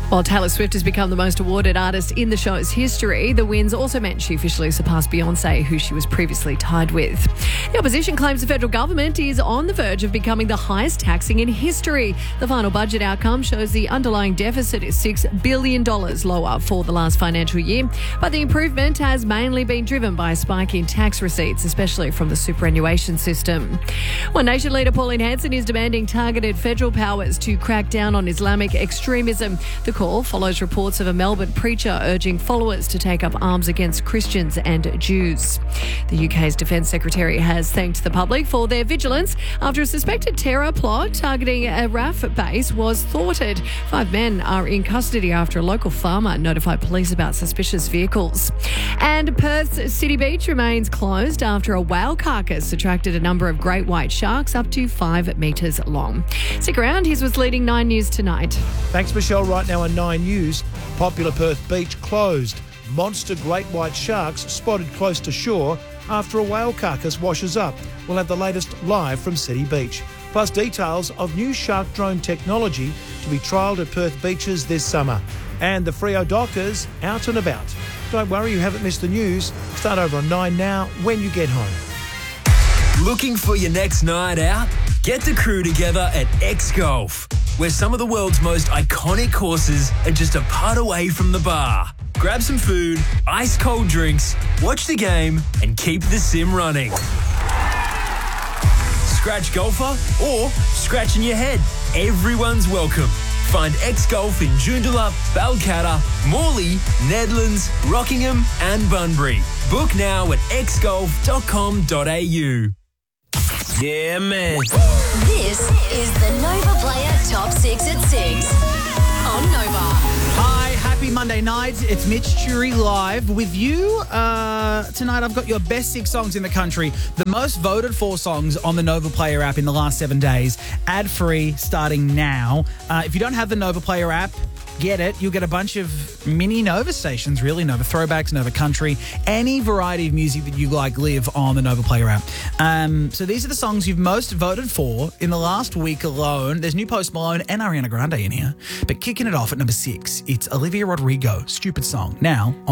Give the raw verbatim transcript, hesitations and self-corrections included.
While Taylor Swift has become the most awarded artist in the show's history, the wins also meant she officially surpassed Beyonce, who she was previously tied with. The opposition claims the federal government is on the verge of becoming the highest taxing in history. The final budget outcome shows the underlying deficit is six billion dollars lower for the last financial year, but the improvement has mainly been driven by a spike in tax receipts, especially from the superannuation system. One Nation leader Pauline Hanson is demanding targeted federal powers to crack down on Islamic extremism. The call follows reports of a Melbourne preacher urging followers to take up arms against Christians and Jews. The U K's Defence Secretary has thanked the public for their vigilance after a suspected terror plot targeting a R A F base was thwarted. Five men are in custody after a local farmer notified police about suspicious vehicles. And Perth's City Beach remains closed after a whale carcass attracted a number of great white sharks up to five metres long. Stick around, here's what's leading Nine News tonight. Thanks, Michelle. Right now on Nine News, popular Perth beach closed. Monster great white sharks spotted close to shore after a whale carcass washes up. We'll have the latest live from City Beach. Plus details of new shark drone technology to be trialled at Perth beaches this summer. And the Freo Dockers out and about. Don't worry, you haven't missed the news. Start over on Nine now when you get home. Looking for your next night out? Get the crew together at X Golf, where some of the world's most iconic courses are just a putt away from the bar. Grab some food, ice-cold drinks, watch the game, and keep the sim running. Scratch golfer or scratching your head. Everyone's welcome. Find X Golf in Joondalup, Balcatta, Morley, Nedlands, Rockingham and Bunbury. Book now at x golf dot com dot a u. Yeah, man. This is the Nova Player Top six at six on Nova. Hi, happy Monday night. It's Mitch Churi live with you. Uh, tonight I've got your best six songs in the country, the most voted for songs on the Nova Player app in the last seven days, ad-free starting now. Uh, if you don't have the Nova Player app, get it. You'll get a bunch of mini Nova stations, really. Nova Throwbacks, Nova Country, any variety of music that you like live on the Nova Player app. Um, so these are the songs you've most voted for in the last week alone. There's new Post Malone and Ariana Grande in here. But kicking it off at number six, it's Olivia Rodrigo, Stupid Song. Now